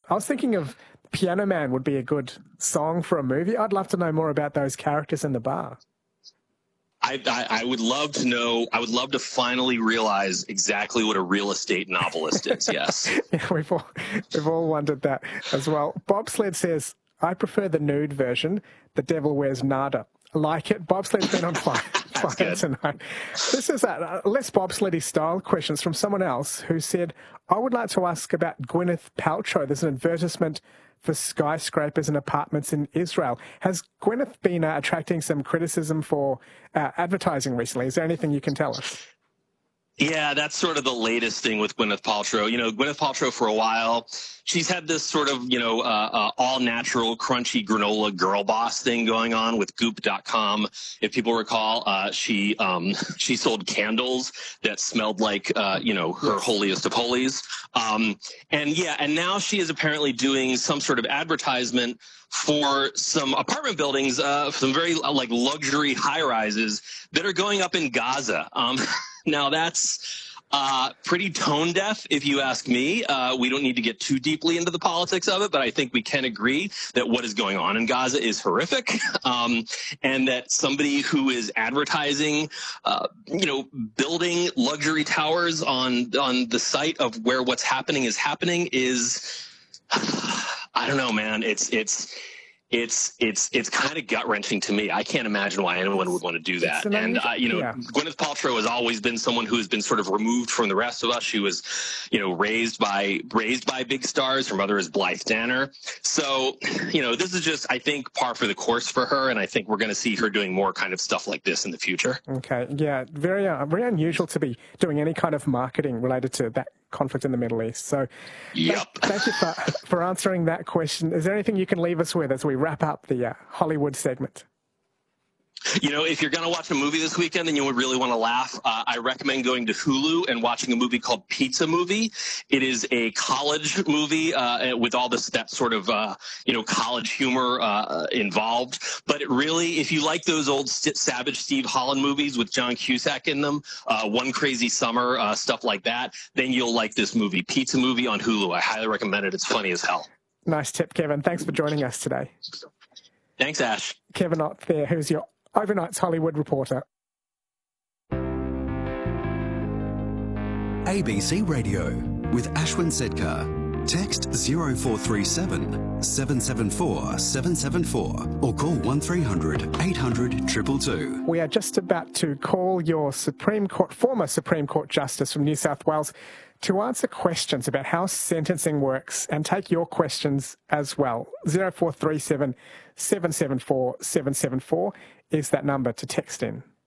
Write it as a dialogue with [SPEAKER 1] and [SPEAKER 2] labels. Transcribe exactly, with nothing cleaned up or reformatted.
[SPEAKER 1] I was thinking of Piano Man would be a good song for a movie. I'd love to know more about those characters in the bar.
[SPEAKER 2] I, I, I would love to know, I would love to finally realize exactly what a real estate novelist is, yes.
[SPEAKER 1] Yeah, we've all, we've all wondered that as well. Bobsled says, I prefer the nude version. The devil wears nada. I like it. Bobsled's been on fire, fire tonight. This is a less bobsleddy style questions from someone else who said, I would like to ask about Gwyneth Paltrow. There's an advertisement for skyscrapers and apartments in Israel. Has Gwyneth been uh, attracting some criticism for uh, advertising recently? Is there anything you can tell us?
[SPEAKER 2] Yeah, that's sort of the latest thing with Gwyneth Paltrow. You know, Gwyneth Paltrow for a while, she's had this sort of, you know, uh, uh, all-natural, crunchy granola girl boss thing going on with Goop dot com. If people recall, uh, she um, she sold candles that smelled like, uh, you know, her holiest of holies. Um, and yeah, and now she is apparently doing some sort of advertisement for some apartment buildings, uh, some very uh, like luxury high-rises that are going up in Gaza. Um, now that's uh, pretty tone deaf, if you ask me. Uh, we don't need to get too deeply into the politics of it, but I think we can agree that what is going on in Gaza is horrific, um, and that somebody who is advertising, uh, you know, building luxury towers on on the site of where what's happening is happening is, I don't know, man. It's it's. It's it's it's kind of gut wrenching to me. I can't imagine why anyone would want to do that. And uh, you know, yeah. Gwyneth Paltrow has always been someone who has been sort of removed from the rest of us. She was, you know, raised by raised by big stars. Her mother is Blythe Danner. So, you know, this is just, I think, par for the course for her. And I think we're going to see her doing more kind of stuff like this in the future.
[SPEAKER 1] Okay, yeah, very uh, very unusual to be doing any kind of marketing related to that conflict in the Middle East. So
[SPEAKER 2] yep.
[SPEAKER 1] thank, thank you for, for answering that question. Is there anything you can leave us with as we wrap up the uh, Hollywood segment?
[SPEAKER 2] You know, if you're going to watch a movie this weekend and you would really want to laugh, uh, I recommend going to Hulu and watching a movie called Pizza Movie. It is a college movie uh, with all this that sort of, uh, you know, college humor uh, involved. But it really, if you like those old St- Savage Steve Holland movies with John Cusack in them, uh, One Crazy Summer, uh, stuff like that, then you'll like this movie, Pizza Movie on Hulu. I highly recommend it. It's funny as hell.
[SPEAKER 1] Nice tip, Kevin. Thanks for joining us today.
[SPEAKER 2] Thanks, Ash.
[SPEAKER 1] Kevin Ott there, who's your Overnight's Hollywood reporter.
[SPEAKER 3] A B C Radio with Ashwin Sedkar. Text zero four three seven, seven seven four, seven seven four or call one three hundred, eight hundred, two two two.
[SPEAKER 1] We are just about to call your Supreme Court, former Supreme Court Justice from New South Wales to answer questions about how sentencing works and take your questions as well. zero four three seven, seven seven four, seven seven four is that number to text in.